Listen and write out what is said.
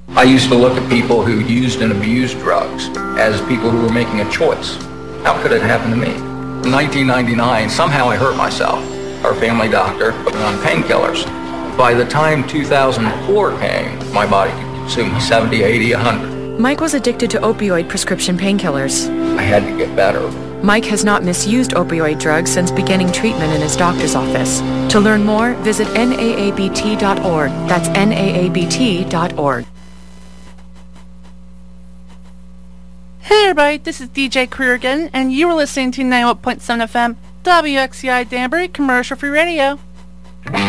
I used to look at people who used and abused drugs as people who were making a choice. How could it happen to me? In 1999, somehow I hurt myself. Our family doctor put me on painkillers. By the time 2004 came, my body could consume 70, 80, 100. Mike was addicted to opioid prescription painkillers. I had to get better. Mike has not misused opioid drugs since beginning treatment in his doctor's office. To learn more, visit NAABT.org. That's NAABT.org. Hey everybody, this is DJ Career again, and you were listening to 91.7 FM WXCI Danbury Commercial Free Radio.